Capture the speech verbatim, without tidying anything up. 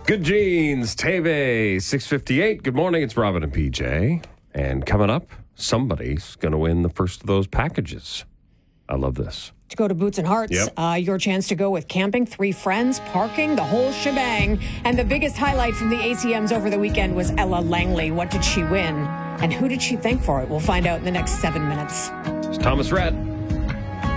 Good Genes, Teve, six fifty-eight. Good morning, it's Robin and P J. And coming up, somebody's going to win the first of those packages. I love this. To go to Boots and Hearts, Yep. uh, your chance to go with camping, three friends, parking, the whole shebang. And the biggest highlight from the A C Ms over the weekend was Ella Langley. What did she win? And who did she thank for it? We'll find out in the next seven minutes. It's Thomas Rhett.